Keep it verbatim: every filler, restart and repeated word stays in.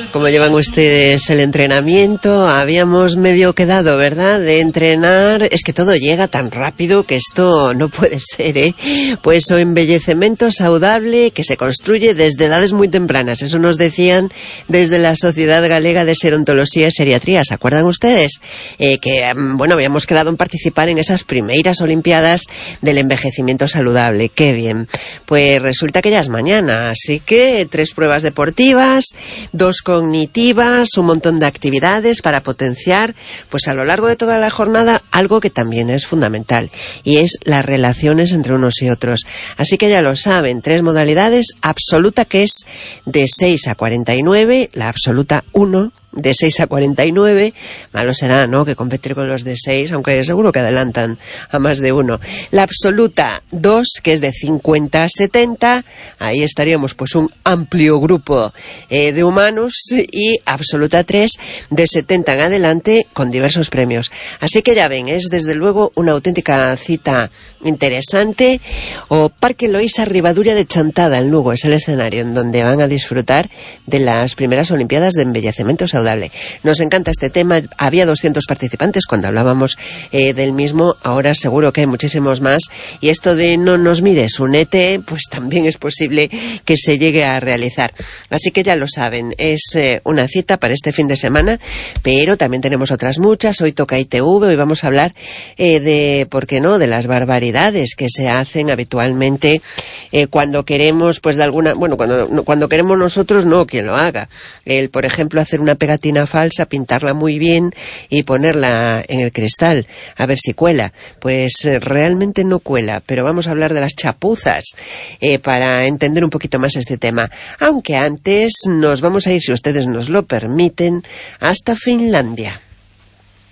¿Cómo llevan ustedes el entrenamiento? Habíamos medio quedado, ¿verdad?, de entrenar. Es que todo llega tan rápido que esto no puede ser, ¿eh? Pues o embellecimiento saludable que se construye desde edades muy tempranas. Eso nos decían desde la Sociedad Galega de Serontoloxía y Seriatría. ¿Se acuerdan ustedes? Eh, que, bueno, habíamos quedado en participar en esas primeras Olimpiadas del envejecimiento saludable. ¡Qué bien! Pues resulta que ya es mañana, así que tres pruebas deportivas, dos cognitivas, un montón de actividades para potenciar, pues a lo largo de toda la jornada, algo que también es fundamental, y es las relaciones entre unos y otros. Así que ya lo saben, tres modalidades: absoluta, que es de seis a cuarenta y nueve, la absoluta uno, de seis a cuarenta y nueve, malo será, ¿no?, que competir con los de seis, aunque seguro que adelantan a más de uno. La absoluta dos, que es de cincuenta a setenta, ahí estaríamos pues un amplio grupo eh, de humanos, y absoluta tres, de setenta en adelante, con diversos premios. Así que ya ven, es desde luego una auténtica cita interesante. O Parque Loísa Ribaduria de Chantada, en Lugo, es el escenario en donde van a disfrutar de las primeras Olimpiadas de envejecimiento saludable. Nos encanta este tema. Había doscientos participantes cuando hablábamos eh, del mismo, ahora seguro que hay muchísimos más, y esto de no nos mires, únete, pues también es posible que se llegue a realizar. Así que ya lo saben, es eh, una cita para este fin de semana, pero también tenemos otras muchas. Hoy toca I T V, hoy vamos a hablar eh, de, ¿por qué no?, de las barbaridades que se hacen habitualmente eh, cuando queremos, pues de alguna, bueno, cuando, cuando queremos nosotros, no quien lo haga. El, por ejemplo, hacer una pegatina falsa, pintarla muy bien y ponerla en el cristal, a ver si cuela. Pues eh, realmente no cuela, pero vamos a hablar de las chapuzas eh, para entender un poquito más este tema. Aunque antes nos vamos a ir, si ustedes nos lo permiten, hasta Finlandia.